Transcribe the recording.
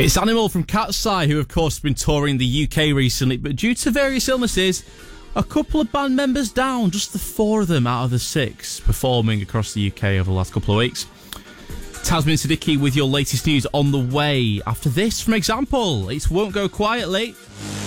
It's Animal from Cat's Eye, who of course have been touring the UK recently, but due to various illnesses, a couple of band members down, just the 4 of them out of the 6 performing across the UK over the last couple of weeks. Tasmin Siddiqui with your latest news on the way. After this, from Example, it won't go quietly.